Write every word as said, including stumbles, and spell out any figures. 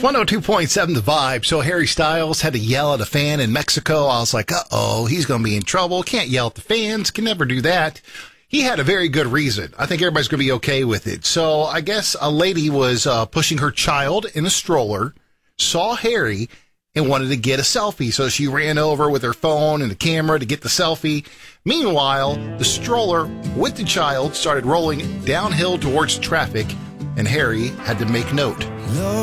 one oh two point seven The Vibe. So Harry Styles had to yell at a fan in Mexico. I was like, uh-oh, he's going to be in trouble. Can't yell at the fans. Can never do that. He had a very good reason. I think everybody's going to be okay with it. So I guess a lady was uh, pushing her child in a stroller, saw Harry, and wanted to get a selfie. So she ran over with her phone and the camera to get the selfie. Meanwhile, the stroller with the child started rolling downhill towards traffic, and Harry had to make note.